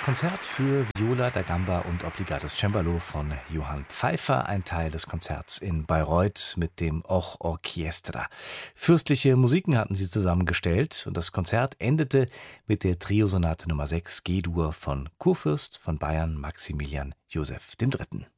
Konzert für Viola da Gamba und Obligates Cembalo von Johann Pfeiffer, ein Teil des Konzerts in Bayreuth mit dem Och Orchestra. Fürstliche Musiken hatten sie zusammengestellt und das Konzert endete mit der Triosonate Nummer 6 G-Dur von Kurfürst von Bayern Maximilian Joseph III.